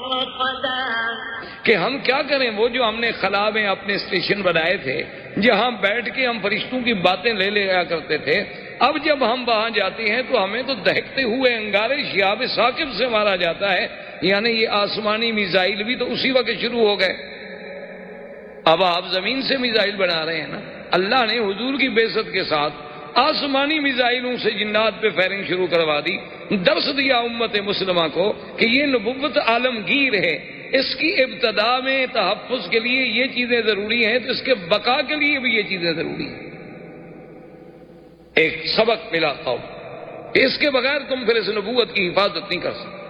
مرصدا کہ ہم کیا کریں، وہ جو ہم نے خلا میں اپنے اسٹیشن بنائے تھے جہاں بیٹھ کے ہم فرشتوں کی باتیں لے لیا کرتے تھے، اب جب ہم وہاں جاتے ہیں تو ہمیں تو دہکتے ہوئے انگارے شہاب ثاقب سے مارا جاتا ہے، یعنی یہ آسمانی میزائل بھی تو اسی وقت شروع ہو گئے۔ اب آپ زمین سے میزائل بنا رہے ہیں نا، اللہ نے حضور کی بعثت کے ساتھ آسمانی میزائلوں سے جنات پہ فائرنگ شروع کروا دی، درس دیا امت مسلمہ کو کہ یہ نبوت عالمگیر ہے، اس کی ابتدا میں تحفظ کے لیے یہ چیزیں ضروری ہیں تو اس کے بقا کے لیے بھی یہ چیزیں ضروری ہیں۔ ایک سبق ملا قوم کہ اس کے بغیر تم پھر اس نبوت کی حفاظت نہیں کر سکتے۔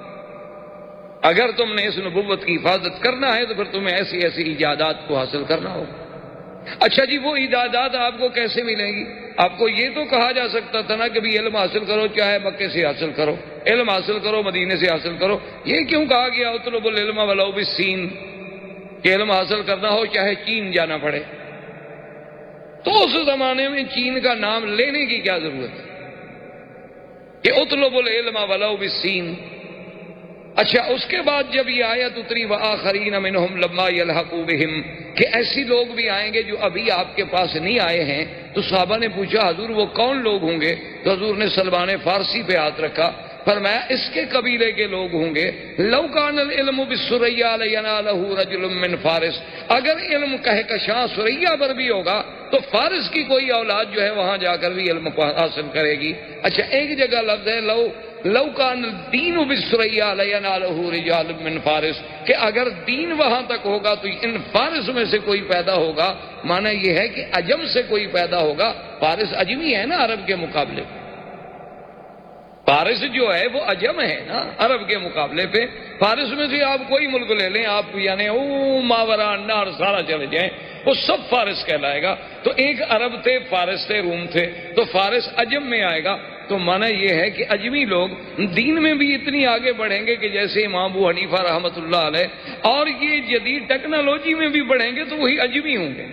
اگر تم نے اس نبوت کی حفاظت کرنا ہے تو پھر تمہیں ایسی ایسی ایجادات کو حاصل کرنا ہوگا۔ اچھا جی، وہ ایجادات آپ کو کیسے ملیں گی؟ آپ کو یہ تو کہا جا سکتا تھا نا کہ بھی علم حاصل کرو، چاہے مکے سے حاصل کرو، علم حاصل کرو مدینے سے حاصل کرو۔ یہ کیوں کہا گیا اطلب العلم ولو بالسین، کہ علم حاصل کرنا ہو چاہے چین جانا پڑے؟ تو اس زمانے میں چین کا نام لینے کی کیا ضرورت ہے کہ اطلب العلم ولو بالسین؟ اچھا، اس کے بعد جب یہ آیت اتری وآخرین منہم لما یلحقوا بہم، کہ ایسی لوگ بھی آئیں گے جو ابھی آپ کے پاس نہیں آئے ہیں، تو صحابہ نے پوچھا حضور وہ کون لوگ ہوں گے؟ تو حضور نے سلمان فارسی پہ ہاتھ رکھا، فرمایا اس کے قبیلے کے لوگ ہوں گے۔ لو کان العلم بالسریا لینالہ رجل من فارس، اگر علم کہکشاں سریا پر بھی ہوگا تو فارس کی کوئی اولاد جو ہے وہاں جا کر بھی علم حاصل کرے گی۔ اچھا، ایک جگہ لفظ ہے لو کان الدین بالسریا لینالہ رجال من فارس، کہ اگر دین وہاں تک ہوگا تو ان فارس میں سے کوئی پیدا ہوگا، معنی یہ ہے کہ عجم سے کوئی پیدا ہوگا۔ فارس عجمی ہے نا عرب کے مقابلے پہ، فارس جو ہے وہ عجم ہے نا عرب کے مقابلے پہ۔ فارس میں سے آپ کوئی ملک لے لیں، آپ یعنی ماورا النہر سارا چلے جائیں، وہ سب فارس کہلائے گا۔ تو ایک عرب تھے، فارس تھے، روم تھے، تو فارس عجم میں آئے گا۔ تو معنی یہ ہے کہ اجمی لوگ دین میں بھی اتنی آگے بڑھیں گے کہ جیسے امام ابو حنیفہ رحمۃ اللہ علیہ، اور یہ جدید ٹیکنالوجی میں بھی بڑھیں گے تو وہی اجمی ہوں گے۔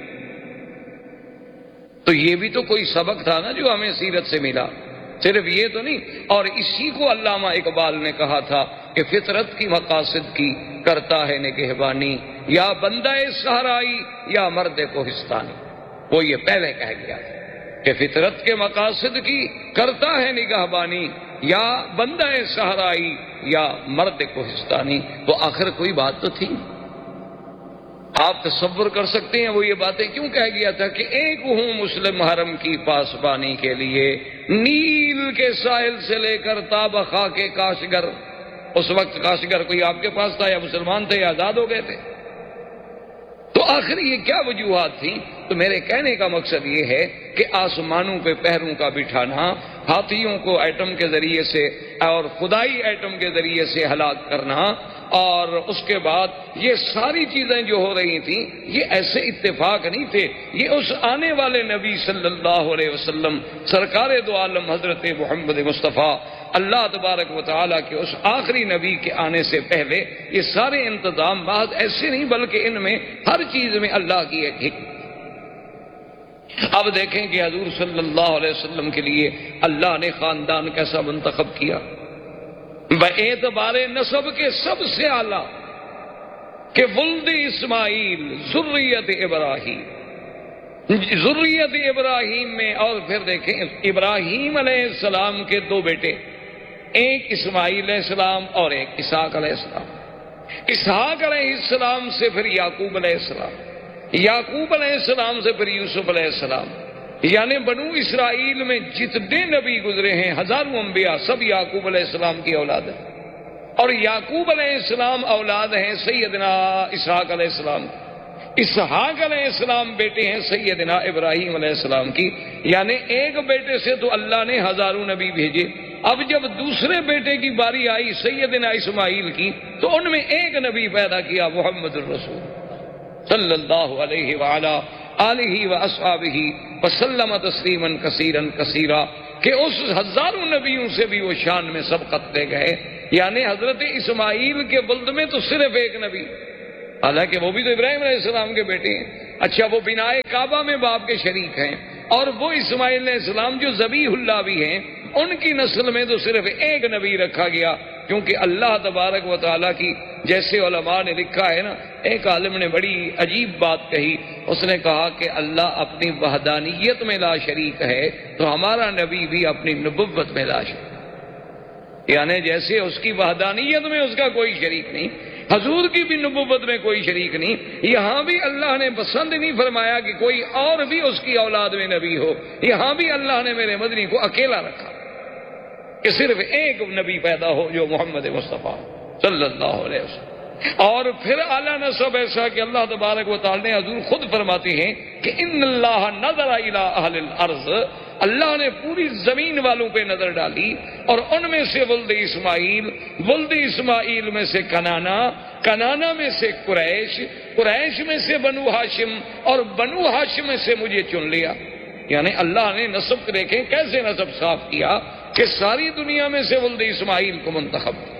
تو یہ بھی تو کوئی سبق تھا نا جو ہمیں سیرت سے ملا، صرف یہ تو نہیں۔ اور اسی کو علامہ اقبال نے کہا تھا کہ فطرت کی مقاصد کی کرتا ہے نگہبانی، یا بندہ صحرائی یا مرد کوہستانی۔ وہ یہ پہلے کہہ گیا تھا کہ فطرت کے مقاصد کی کرتا ہے نگہبانی، یا بندہ صحرائی یا مرد کوہستانی۔ تو آخر کوئی بات تو تھی، آپ تصور کر سکتے ہیں وہ یہ باتیں کیوں کہہ گیا تھا کہ ایک ہوں مسلم حرم کی پاسبانی کے لیے، نیل کے ساحل سے لے کر تا بخا کے کاشگر۔ اس وقت کاشگر کوئی آپ کے پاس تھا یا مسلمان تھے یا آزاد ہو گئے تھے؟ تو آخر یہ کیا وجوہات تھیں؟ تو میرے کہنے کا مقصد یہ ہے کہ آسمانوں پہ پہروں کا بٹھانا، ہاتھیوں کو ایٹم کے ذریعے سے اور خدائی ایٹم کے ذریعے سے ہلاک کرنا، اور اس کے بعد یہ ساری چیزیں جو ہو رہی تھیں یہ ایسے اتفاق نہیں تھے، یہ اس آنے والے نبی صلی اللہ علیہ وسلم سرکار دو عالم حضرت محمد مصطفیٰ اللہ تبارک و تعالیٰ کے اس آخری نبی کے آنے سے پہلے یہ سارے انتظام بعد ایسے نہیں، بلکہ ان میں ہر چیز میں اللہ کی ایک حکمت۔ اب دیکھیں کہ حضور صلی اللہ علیہ وسلم کے لیے اللہ نے خاندان کیسا منتخب کیا، باعتبار نسب کے سب سے اعلیٰ، کہ ولد اسماعیل ذریت ابراہیم، ذریت ابراہیم میں۔ اور پھر دیکھیں ابراہیم علیہ السلام کے دو بیٹے، ایک اسماعیل علیہ السلام اور ایک اسحاق علیہ السلام۔ اسحاق علیہ السلام سے پھر یعقوب علیہ السلام، یعقوب علیہ السلام سے پھر یوسف علیہ السلام۔ یعنی بنو اسرائیل میں جتنے نبی گزرے ہیں، ہزاروں انبیاء، سب یعقوب علیہ السلام کی اولاد ہیں، اور یعقوب علیہ السلام اولاد ہیں سیدنا اسحاق علیہ السلام، اسحاق علیہ السلام بیٹے ہیں سیدنا ابراہیم علیہ السلام کی۔ یعنی ایک بیٹے سے تو اللہ نے ہزاروں نبی بھیجے، اب جب دوسرے بیٹے کی باری آئی سیدنا اسماعیل کی تو ان میں ایک نبی پیدا کیا، محمد الرسول صلی اللہ علیہ وآلہ آلہ واصحابہ وسلم تسلیما کثیرا کثیرا، کہ اس ہزاروں نبیوں سے بھی وہ شان میں سبقت لے گئے۔ یعنی حضرت اسماعیل کے ولد میں تو صرف ایک نبی، حالانکہ وہ بھی تو ابراہیم علیہ السلام کے بیٹے ہیں۔ اچھا، وہ بنائے کعبہ میں باپ کے شریک ہیں، اور وہ اسماعیل علیہ السلام جو ذبیح اللہ بھی ہیں، ان کی نسل میں تو صرف ایک نبی رکھا گیا، کیونکہ اللہ تبارک و تعالیٰ کی، جیسے علماء نے لکھا ہے نا، ایک عالم نے بڑی عجیب بات کہی، اس نے کہا کہ اللہ اپنی وحدانیت میں لا شریک ہے تو ہمارا نبی بھی اپنی نبوت میں لا شریک، یعنی جیسے اس کی وحدانیت میں اس کا کوئی شریک نہیں، حضور کی بھی نبوت میں کوئی شریک نہیں، یہاں بھی اللہ نے پسند نہیں فرمایا کہ کوئی اور بھی اس کی اولاد میں نبی ہو، یہاں بھی اللہ نے میرے مدنی کو اکیلا رکھا کہ صرف ایک نبی پیدا ہو جو محمد مصطفیٰ صلی اللہ علیہ وسلم۔ اور پھر اعلیٰ نسب ایسا کہ اللہ تبارک و تعالی نے، حضور خود فرماتے ہیں کہ ان اللہ نظر الی اہل الارض، اللہ نے پوری زمین والوں پہ نظر ڈالی اور ان میں سے ولد اسماعیل میں سے کنانا میں سے قریش میں سے بنو ہاشم، اور بنو ہاشم میں سے مجھے چن لیا۔ یعنی اللہ نے نسب دیکھیں کیسے نسب صاف کیا کہ ساری دنیا میں سے ولد اسماعیل کو منتخب کیا،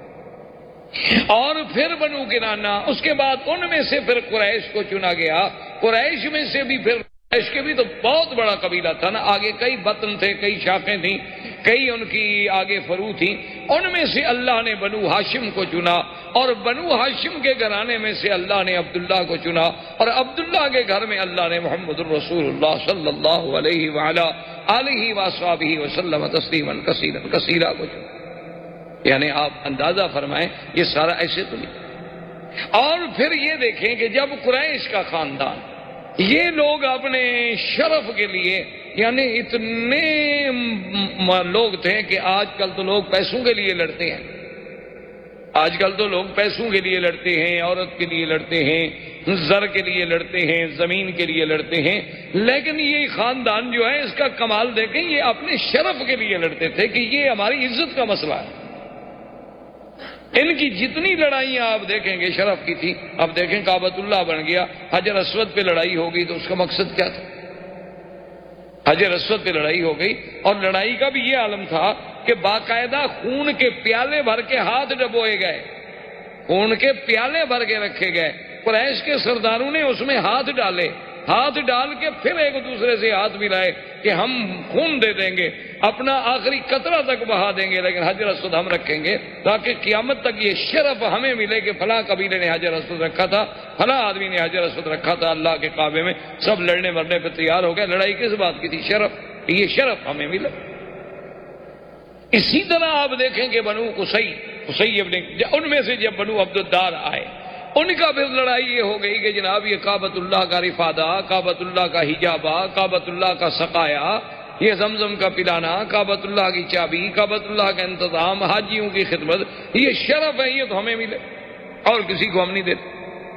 اور پھر بنو کنانا، اس کے بعد ان میں سے پھر قریش کو چنا گیا، قریش میں سے بھی پھر، قریش کے بھی تو بہت بڑا قبیلہ تھا نا، آگے کئی بطن تھے، کئی شاخیں تھیں، کئی ان کی آگے فرو تھیں، ان میں سے اللہ نے بنو ہاشم کو چنا، اور بنو ہاشم کے گھرانے میں سے اللہ نے عبداللہ کو چنا، اور عبداللہ کے گھر میں اللہ نے محمد الرسول اللہ صلی اللہ علیہ وعلا آلہ وصحبہ وسلم تسلیما کثیرا کو چنا۔ یعنی آپ اندازہ فرمائیں یہ سارا ایسے تو نہیں۔ اور پھر یہ دیکھیں کہ جب قریش کا خاندان، یہ لوگ اپنے شرف کے لیے، یعنی اتنے لوگ تھے کہ آج کل تو لوگ پیسوں کے لیے لڑتے ہیں، آج کل تو لوگ پیسوں کے لیے لڑتے ہیں، عورت کے لیے لڑتے ہیں، زر کے لیے لڑتے ہیں، زمین کے لیے لڑتے ہیں، لیکن یہ خاندان جو ہے اس کا کمال دیکھیں، یہ اپنے شرف کے لیے لڑتے تھے کہ یہ ہماری عزت کا مسئلہ ہے۔ ان کی جتنی لڑائیاں آپ دیکھیں گے شرف کی تھی، اب دیکھیں کعبۃ اللہ بن گیا، حجر اسود پہ لڑائی ہوگی تو اس کا مقصد کیا تھا؟ حجر اسود پہ لڑائی ہو گئی، اور لڑائی کا بھی یہ عالم تھا کہ باقاعدہ خون کے پیالے بھر کے ہاتھ ڈبوئے گئے، خون کے پیالے بھر کے رکھے گئے، قریش کے سرداروں نے اس میں ہاتھ ڈالے، ہاتھ ڈال کے پھر ایک دوسرے سے ہاتھ ملائے کہ ہم خون دے دیں گے، اپنا آخری قطرہ تک بہا دیں گے، لیکن حجر اسود ہم رکھیں گے تاکہ قیامت تک یہ شرف ہمیں ملے کہ فلاں قبیلے نے حجر اسود رکھا تھا، فلاں آدمی نے حجر اسود رکھا تھا اللہ کے کعبے میں، سب لڑنے مرنے پہ تیار ہو گئے۔ لڑائی کس بات کی تھی؟ شرف، یہ شرف ہمیں ملا۔ اسی طرح آپ دیکھیں کہ بنو قصی ان میں سے جب بنو عبدالدار آئے، ان کا پھر لڑائی یہ ہو گئی کہ جناب یہ کعبۃ اللہ کا رفادہ، کعبۃ اللہ کا حجابہ، کعبۃ اللہ کا سقایا، یہ زمزم کا پلانا، کعبۃ اللہ کی چابی، کعبۃ اللہ کا انتظام، حاجیوں کی خدمت، یہ شرف ہے، یہ تو ہمیں ملے اور کسی کو ہم نہیں دیتے۔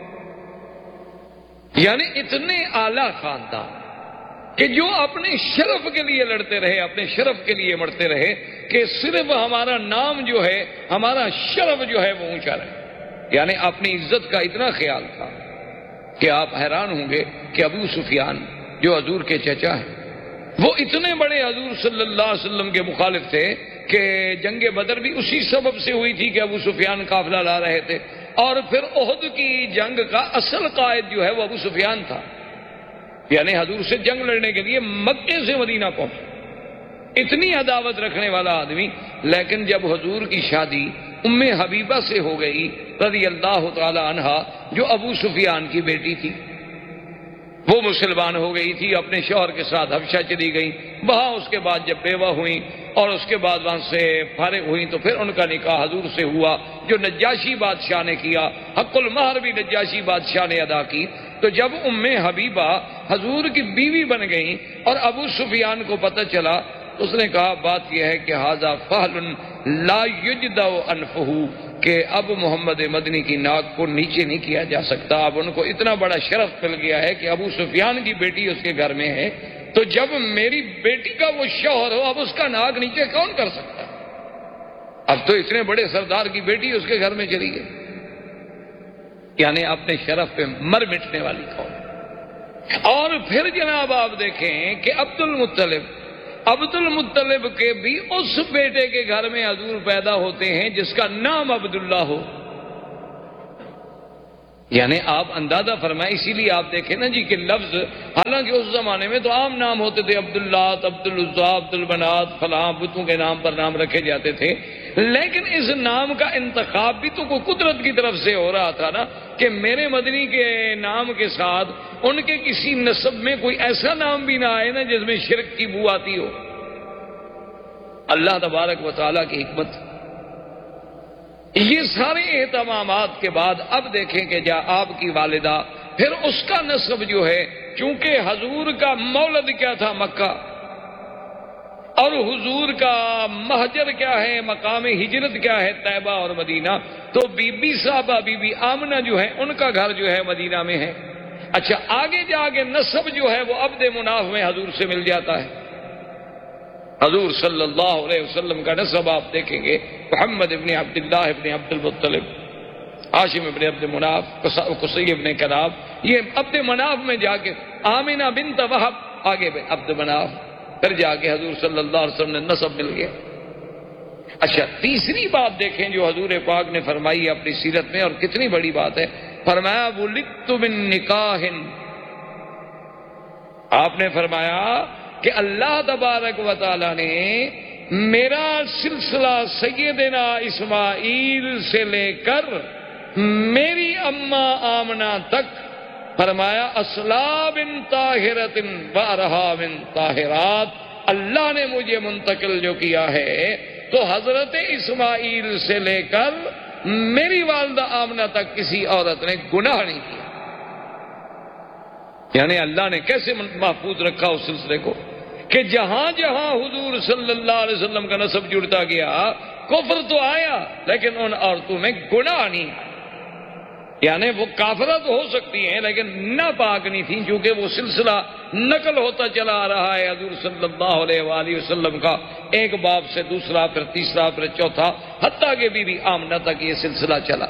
یعنی اتنے اعلیٰ خاندان کہ جو اپنے شرف کے لیے لڑتے رہے، اپنے شرف کے لیے مرتے رہے کہ صرف ہمارا نام جو ہے، ہمارا شرف جو ہے وہ اونچا رہے۔ یعنی اپنی عزت کا اتنا خیال تھا کہ آپ حیران ہوں گے کہ ابو سفیان جو حضور کے چچا ہیں، وہ اتنے بڑے حضور صلی اللہ علیہ وسلم کے مخالف تھے کہ جنگ بدر بھی اسی سبب سے ہوئی تھی کہ ابو سفیان قافلہ لا رہے تھے، اور پھر احد کی جنگ کا اصل قائد جو ہے وہ ابو سفیان تھا، یعنی حضور سے جنگ لڑنے کے لیے مکے سے مدینہ پہنچا، اتنی عداوت رکھنے والا آدمی۔ لیکن جب حضور کی شادی ام حبیبہ سے ہو گئی رضی اللہ تعالی عنہا، جو ابو سفیان کی بیٹی تھی، وہ مسلمان ہو گئی تھی، اپنے شوہر کے ساتھ حبشہ چلی گئی، وہاں اس کے بعد جب بیوہ ہوئیں اور اس کے بعد وہاں سے فارغ ہوئیں تو پھر ان کا نکاح حضور سے ہوا جو نجاشی بادشاہ نے کیا، حق المہر بھی نجاشی بادشاہ نے ادا کی۔ تو جب ام حبیبہ حضور کی بیوی بن گئیں اور ابو سفیان کو پتہ چلا، اس نے کہا بات یہ ہے کہ ھذا فحل لا یجدع انفہ، کہ اب محمد مدنی کی ناک کو نیچے نہیں کیا جا سکتا۔ اب ان کو اتنا بڑا شرف مل گیا ہے کہ ابو سفیان کی بیٹی اس کے گھر میں ہے، تو جب میری بیٹی کا وہ شوہر ہو اب اس کا ناک نیچے کون کر سکتا؟ اب تو اتنے بڑے سردار کی بیٹی اس کے گھر میں چلی گئی، یعنی اپنے شرف پہ مر مٹنے والی قوم۔ اور پھر جناب آپ دیکھیں کہ عبد المطلب کے بھی اس بیٹے کے گھر میں حضور پیدا ہوتے ہیں جس کا نام عبداللہ ہو، یعنی آپ اندازہ فرمائیں۔ اسی لیے آپ دیکھیں نا جی کہ لفظ، حالانکہ اس زمانے میں تو عام نام ہوتے تھے، عبداللہ، عبدالعزیٰ، عبدالبنات، فلاں بتوں کے نام پر نام رکھے جاتے تھے، لیکن اس نام کا انتخاب بھی تو کوئی قدرت کی طرف سے ہو رہا تھا نا، کہ میرے مدنی کے نام کے ساتھ ان کے کسی نسب میں کوئی ایسا نام بھی نہ آئے نا جس میں شرک کی بو آتی ہو۔ اللہ تبارک و تعالیٰ کی حکمت۔ یہ سارے اہتمامات کے بعد اب دیکھیں کہ جا آپ کی والدہ، پھر اس کا نسب جو ہے، چونکہ حضور کا مولد کیا تھا مکہ، اور حضور کا مہجر کیا ہے، مقام ہجرت کیا ہے طیبہ اور مدینہ، تو بی بی صاحبہ بی بی آمنہ جو ہے ان کا گھر جو ہے مدینہ میں ہے۔ اچھا آگے جا کے نسب جو ہے وہ عبد مناف میں حضور سے مل جاتا ہے۔ حضور صلی اللہ علیہ وسلم کا نسب آپ دیکھیں گے، محمد ابن عبداللہ ابن عبد المطلب، ہاشم ابن عبد مناف، قصی ابن کلاب، یہ عبد مناف میں جا کے آمنہ بنت وہب، آگے عبد مناف، پھر جا کے حضور صلی اللہ علیہ وسلم نے نسب مل گیا۔ اچھا تیسری بات دیکھیں جو حضور پاک نے فرمائی ہے اپنی سیرت میں، اور کتنی بڑی بات ہے، فرمایا ولدت من نکاح، آپ نے فرمایا کہ اللہ تبارک و تعالی نے میرا سلسلہ سیدنا اسماعیل سے لے کر میری اماں آمنہ تک، فرمایا اصلاب طاہرۃ و ارحام طاہرات، اللہ نے مجھے منتقل جو کیا ہے تو حضرت اسماعیل سے لے کر میری والدہ آمنہ تک کسی عورت نے گناہ نہیں کیا۔ یعنی اللہ نے کیسے محفوظ رکھا اس سلسلے کو کہ جہاں جہاں حضور صلی اللہ علیہ وسلم کا نسب جڑتا گیا، کفر تو آیا لیکن ان عورتوں میں گناہ نہیں آیا۔ یعنی وہ کافرت ہو سکتی ہیں لیکن ناپاک نہیں تھیں، چونکہ وہ سلسلہ نقل ہوتا چلا آ رہا ہے حضور صلی اللہ علیہ وآلہ وسلم کا، ایک باپ سے دوسرا، پھر تیسرا، پھر چوتھا، حتیٰ کہ بی بی آمنہ تک یہ سلسلہ چلا۔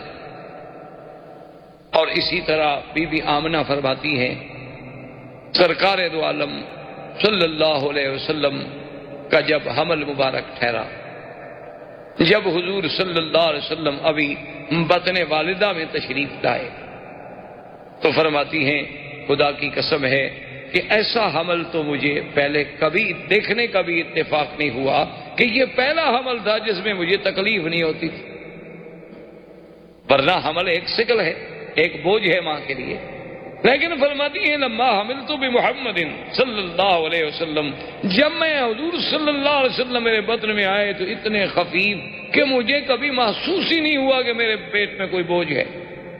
اور اسی طرح بی بی آمنہ فرماتی ہیں سرکار دو عالم صلی اللہ علیہ وسلم کا جب حمل مبارک ٹھہرا، جب حضور صلی اللہ علیہ وسلم ابھی بطن والدہ میں تشریف لائے، تو فرماتی ہیں خدا کی قسم ہے کہ ایسا حمل تو مجھے پہلے کبھی دیکھنے کا بھی اتفاق نہیں ہوا کہ یہ پہلا حمل تھا جس میں مجھے تکلیف نہیں ہوتی تھی، ورنہ حمل ایک ثقل ہے، ایک بوجھ ہے ماں کے لیے۔ لیکن فرماتی ہیں لما حملت بمحمد صلی اللہ علیہ وسلم، جب میں حضور صلی اللہ علیہ وسلم میرے بطن میں آئے تو اتنے خفیف کہ مجھے کبھی محسوس ہی نہیں ہوا کہ میرے پیٹ میں کوئی بوجھ ہے۔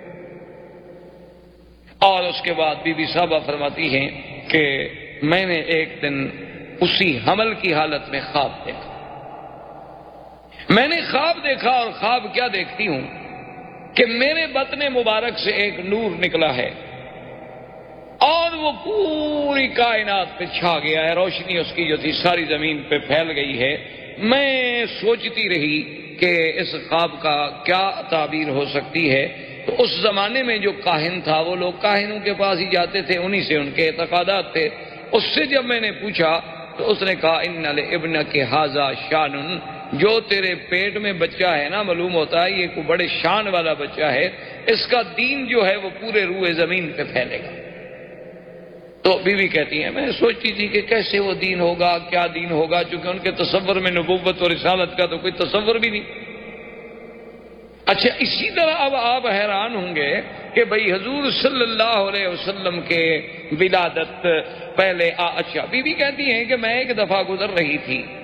اور اس کے بعد بی بی صاحبہ فرماتی ہیں کہ میں نے ایک دن اسی حمل کی حالت میں خواب دیکھا۔ میں نے خواب دیکھا، اور خواب کیا دیکھتی ہوں کہ میرے بطن مبارک سے ایک نور نکلا ہے اور وہ پوری کائنات پہ چھا گیا ہے، روشنی اس کی جو تھی ساری زمین پہ پھیل گئی ہے۔ میں سوچتی رہی کہ اس خواب کا کیا تعبیر ہو سکتی ہے۔ تو اس زمانے میں جو کاہن تھا، وہ لوگ کاہنوں کے پاس ہی جاتے تھے، انہی سے ان کے اعتقادات تھے۔ اس سے جب میں نے پوچھا تو اس نے کہا ان لابنک ھذا شان، جو تیرے پیٹ میں بچہ ہے نا، معلوم ہوتا ہے یہ کوئی بڑے شان والا بچہ ہے، اس کا دین جو ہے وہ پورے روئے زمین پہ پھیلے گا۔ تو بیوی کہتی ہیں میں سوچتی تھی کہ کیسے وہ دین ہوگا، کیا دین ہوگا، چونکہ ان کے تصور میں نبوت اور رسالت کا تو کوئی تصور بھی نہیں۔ اچھا اسی طرح اب آپ حیران ہوں گے کہ بھئی حضور صلی اللہ علیہ وسلم کے ولادت پہلے اچھا بیوی کہتی ہیں کہ میں ایک دفعہ گزر رہی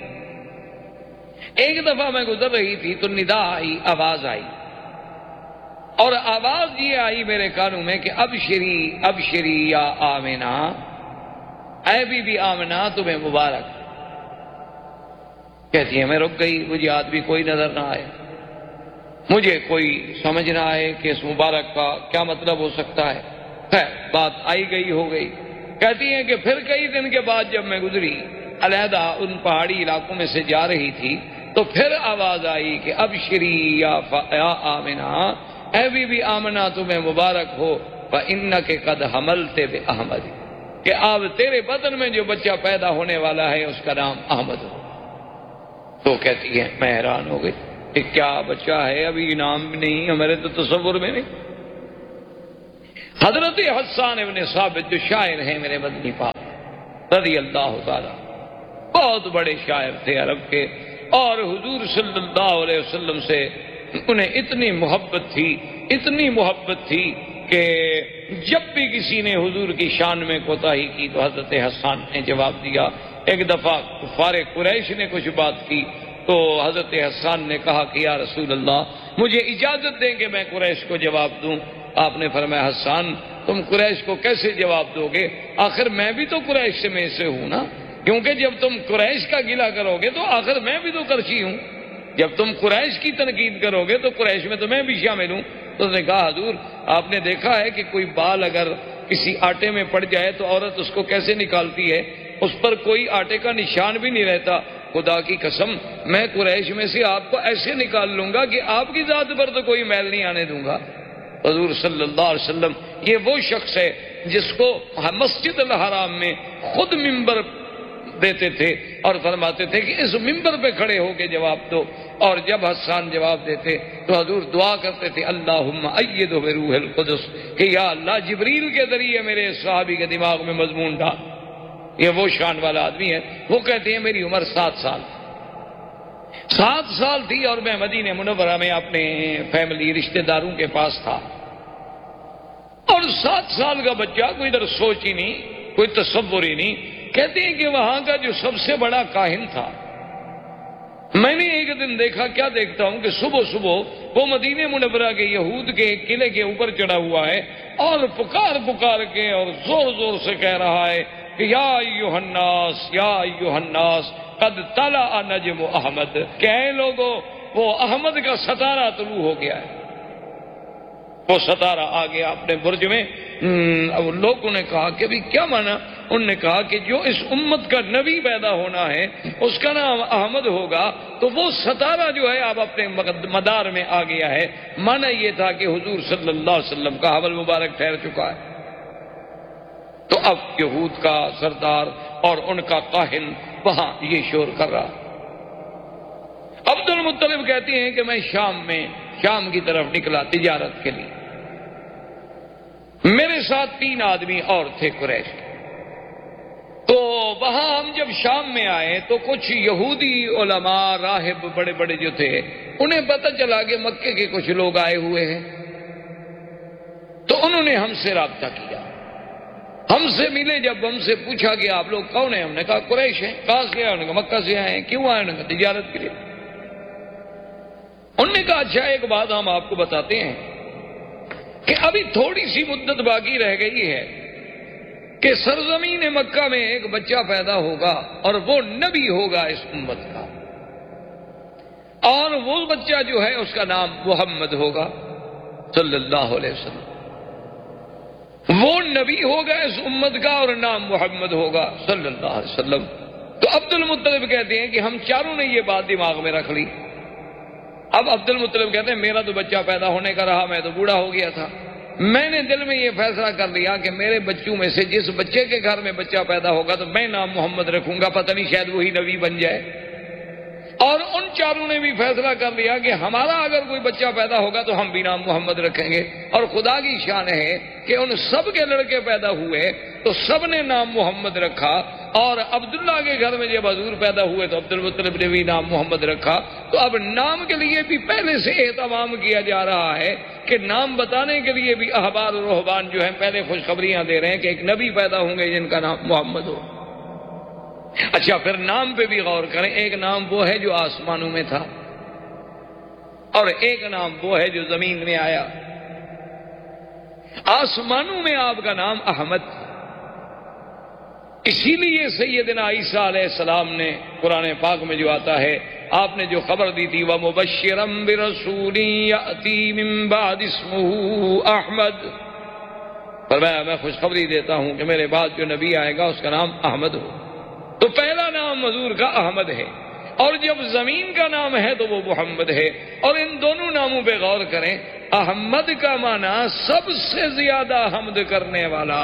تھی تو ندا آئی، آواز آئی، اور آواز یہ آئی میرے کانوں میں کہ ابشری ابشری یا آمنہ، اے بی بی آمنہ تمہیں مبارک۔ کہتی ہے میں رک گئی، مجھے آدمی کوئی نظر نہ آئے، مجھے کوئی سمجھ نہ آئے کہ اس مبارک کا کیا مطلب ہو سکتا ہے۔ بات آئی گئی ہو گئی۔ کہتی ہیں کہ پھر کئی دن کے بعد جب میں گزری، علیحدہ ان پہاڑی علاقوں میں سے جا رہی تھی، تو پھر آواز آئی کہ ابشری یا آمنہ، اے بی بی آمنہ تمہیں مبارک ہو، فإنک قد حملت بأحمد، کہ اب تیرے بدن میں جو بچہ پیدا ہونے والا ہے اس کا نام احمد ہو۔ تو کہتی ہے میں حیران ہو گئی کہ کیا بچہ ہے، ابھی نام بھی نہیں، ہمارے تو تصور میں نہیں۔ حضرت حسان ابن ثابت جو شاعر ہیں میرے مدنی پاک رضی اللہ تعالی، بہت بڑے شاعر تھے عرب کے، اور حضور صلی اللہ علیہ وسلم سے انہیں اتنی محبت تھی کہ جب بھی کسی نے حضور کی شان میں کوتاہی کی تو حضرت حسان نے جواب دیا. ایک دفعہ کفار قریش نے کچھ بات کی تو حضرت حسان نے کہا کہ یا رسول اللہ مجھے اجازت دیں کہ میں قریش کو جواب دوں. آپ نے فرمایا حسان تم قریش کو کیسے جواب دو گے؟ آخر میں بھی تو قریش میں سے ہوں نا، کیونکہ جب تم قریش کا گلہ کرو گے تو آخر میں بھی تو قرشی ہوں. جب تم قریش کی تنقید کرو گے تو قریش میں تو میں بھی شامل ہوں. تو اس نے کہا حضور آپ نے دیکھا ہے کہ کوئی بال اگر کسی آٹے میں پڑ جائے تو عورت اس کو کیسے نکالتی ہے؟ اس پر کوئی آٹے کا نشان بھی نہیں رہتا. خدا کی قسم میں قریش میں سے آپ کو ایسے نکال لوں گا کہ آپ کی ذات پر تو کوئی میل نہیں آنے دوں گا. حضور صلی اللہ علیہ وسلم یہ وہ شخص ہے جس کو مسجد الحرام میں خود ممبر دیتے تھے اور فرماتے تھے کہ اس ممبر پہ کھڑے ہو کے جواب دو. اور جب حسان جواب دیتے تو حضور دعا کرتے تھے اللہم ایدہ بروح القدس کہ یا اللہ جبریل کے ذریعے میرے صحابی کے دماغ میں مضمون ڈال. یہ وہ شان والا آدمی ہے. وہ کہتے ہیں میری عمر 7 سال تھی اور میں مدینہ منورہ میں اپنے فیملی رشتہ داروں کے پاس تھا. اور 7 سال کا بچہ کوئی ادھر سوچ ہی نہیں، کوئی تصور ہی نہیں. کہتے ہیں کہ وہاں کا جو سب سے بڑا کاہن تھا، میں نے ایک دن دیکھا، کیا دیکھتا ہوں کہ صبح وہ مدینہ منورہ کے یہود کے قلعے کے اوپر چڑھا ہوا ہے اور پکار کے اور زور سے کہہ رہا ہے کہ یا ایھا الناس قد طلع نجم احمد، کہ اے لوگوں وہ احمد کا ستارہ طلوع ہو گیا ہے. وہ ستارہ آ گیا اپنے برج میں. لوگوں نے کہا کہ بھی کیا مانا؟ انہوں نے کہا کہ جو اس امت کا نبی پیدا ہونا ہے اس کا نام احمد ہوگا، تو وہ ستارہ جو ہے اب اپنے مدار میں آ گیا ہے. مانا یہ تھا کہ حضور صلی اللہ علیہ وسلم کا حمل مبارک ٹھہر چکا ہے. تو اب یہود کا سردار اور ان کا کاہن وہاں یہ شور کر رہا. عبد المطلب کہتے ہیں کہ میں شام کی طرف نکلا تجارت کے لیے. میرے ساتھ 3 آدمی اور تھے قریش کے. تو وہاں ہم جب شام میں آئے تو کچھ یہودی علماء راہب بڑے جو تھے انہیں پتہ چلا کہ مکے کے کچھ لوگ آئے ہوئے ہیں. تو انہوں نے ہم سے رابطہ کیا، ہم سے ملے. جب ہم سے پوچھا کہ آپ لوگ کون ہیں، ہم نے کہا قریش ہیں. کہاں سے آئے؟ انہوں نے کہا مکہ سے آئے ہیں. کیوں آئے؟ انہوں نے کہا تجارت کے لیے. انہوں نے کہا اچھا ایک بات ہم آپ کو بتاتے ہیں کہ ابھی تھوڑی سی مدت باقی رہ گئی ہے کہ سرزمین مکہ میں ایک بچہ پیدا ہوگا اور وہ نبی ہوگا اس امت کا، اور وہ بچہ جو ہے اس کا نام محمد ہوگا صلی اللہ علیہ وسلم. وہ نبی ہوگا اس امت کا اور نام محمد ہوگا صلی اللہ علیہ وسلم. تو عبد المطلب کہتے ہیں کہ ہم چاروں نے یہ بات دماغ میں رکھ لی. اب عبد المطلب کہتے ہیں میرا تو بچہ پیدا ہونے کا رہا، میں تو بوڑھا ہو گیا تھا. میں نے دل میں یہ فیصلہ کر لیا کہ میرے بچوں میں سے جس بچے کے گھر میں بچہ پیدا ہوگا تو میں نام محمد رکھوں گا، پتہ نہیں شاید وہی نبی بن جائے. اور ان چاروں نے بھی فیصلہ کر لیا کہ ہمارا اگر کوئی بچہ پیدا ہوگا تو ہم بھی نام محمد رکھیں گے. اور خدا کی شان ہے کہ ان سب کے لڑکے پیدا ہوئے تو سب نے نام محمد رکھا. اور عبداللہ کے گھر میں جب حضور پیدا ہوئے تو عبد المطلب نے بھی نام محمد رکھا. تو اب نام کے لیے بھی پہلے سے اہتمام کیا جا رہا ہے کہ نام بتانے کے لیے بھی احبار اور رہبان جو ہیں پہلے خوشخبریاں دے رہے ہیں کہ ایک نبی پیدا ہوں گے جن کا نام محمد ہو. اچھا پھر نام پہ بھی غور کریں. ایک نام وہ ہے جو آسمانوں میں تھا اور ایک نام وہ ہے جو زمین میں آیا. آسمانوں میں آپ کا نام احمد تھا، اسی لیے سیدنا عیسیٰ علیہ السلام نے قرآن پاک میں جو آتا ہے آپ نے جو خبر دی تھی وَمُبَشِّرًا بِرَسُولٍ يَأْتِي مِن بَعْدِ اسْمُهُ احمد، فرمایا میں خوشخبری دیتا ہوں کہ میرے بعد جو نبی آئے گا اس کا نام احمد ہو. تو پہلا نام حضور کا احمد ہے، اور جب زمین کا نام ہے تو وہ محمد ہے. اور ان دونوں ناموں پہ غور کریں. احمد کا معنی سب سے زیادہ حمد کرنے والا.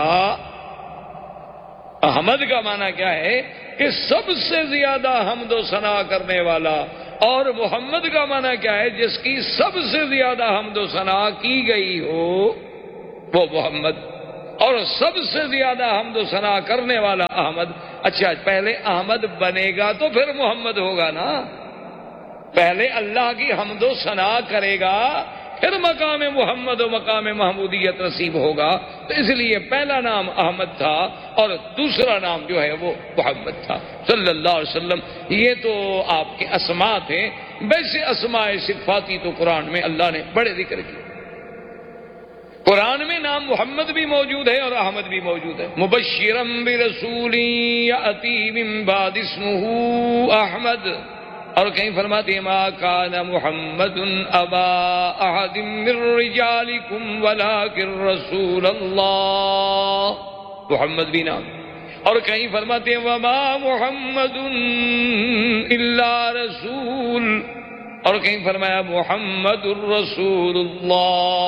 احمد کا معنی کیا ہے کہ سب سے زیادہ حمد و ثنا کرنے والا. اور محمد کا معنی کیا ہے؟ جس کی سب سے زیادہ حمد و ثنا کی گئی ہو وہ محمد، اور سب سے زیادہ حمد و ثنا کرنے والا احمد. اچھا پہلے احمد بنے گا تو پھر محمد ہوگا نا. پہلے اللہ کی حمد و ثنا کرے گا، پھر مقام محمد و مقام محمودیت نصیب ہوگا. تو اس لیے پہلا نام احمد تھا اور دوسرا نام جو ہے وہ محمد تھا صلی اللہ علیہ وسلم. یہ تو آپ کے اسماء تھے. ویسے اسماء صفاتی تو قرآن میں اللہ نے بڑے ذکر کیے. قرآن میں نام محمد بھی موجود ہے اور احمد بھی موجود ہے. مبشرم برسول یأتی من بعد اسمہ احمد، اور کہیں فرماتے ہیں ما کان محمد ابا احد من رجالکم ولکن رسول اللہ، محمد بھی نام. اور کہیں فرماتے ہیں وما محمد الا رسول، اور کہیں فرمایا محمد الرسول اللہ.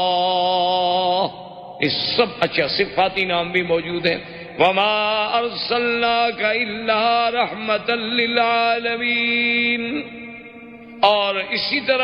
اس سب اچھا صفاتی نام بھی موجود ہیں. وما ارسلناک الا رحمتا للعالمین. اور اسی طرح